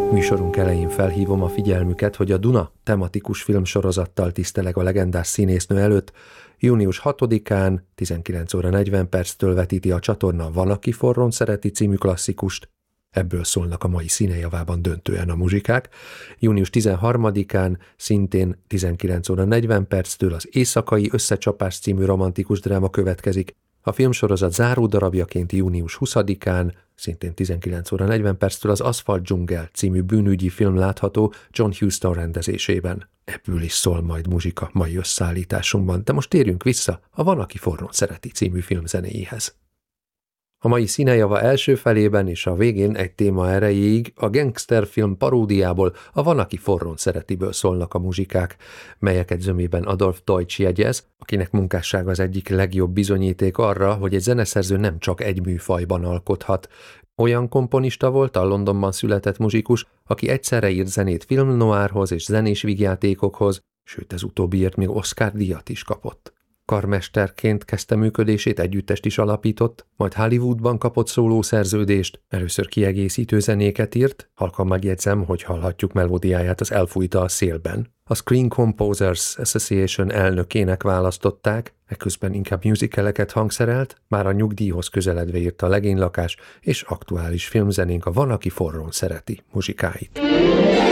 Műsorunk elején felhívom a figyelmüket, hogy a Duna tematikus filmsorozattal tiszteleg a legendás színésznő előtt. Június 6-án 19 óra 40 perctől vetíti a csatorna Van, aki forrón szereti című klasszikust. Ebből szólnak a mai színejavában döntően a muzsikák. Június 13-án szintén 19 óra 40 perctől az Éjszakai összecsapás című romantikus dráma következik. A filmsorozat záródarabjaként június 20-án, szintén 19 óra 40 perctől az Aszfalt dzsungel című bűnügyi film látható John Huston rendezésében. Ebből is szól majd muzsika mai összeállításunkban, de most térjünk vissza a Van, aki forrón szereti című film zenéjéhez. A mai színejava első felében és a végén egy téma erejéig a gangsterfilm paródiából, a Van, aki forrón szeretiből szólnak a muzsikák, melyeket zömében Adolf Deutsch jegyez, akinek munkássága az egyik legjobb bizonyíték arra, hogy egy zeneszerző nem csak egy műfajban alkothat. Olyan komponista volt, a Londonban született muzsikus, aki egyszerre írt zenét filmnoárhoz és zenés vígjátékokhoz, sőt ez utóbbiért még Oscar-díjat is kapott. Karmesterként kezdte működését, együttest is alapított, majd Hollywoodban kapott szólószerződést, először kiegészítő zenéket írt, halkan megjegyzem, hogy hallhatjuk melódiáját az Elfújta a szélben. A Screen Composers Association elnökének választották, ekközben inkább musicaleket hangszerelt, már a nyugdíjhoz közeledve írta a Legénylakás és aktuális filmzenénk a Van, aki forrón szereti muzsikáit.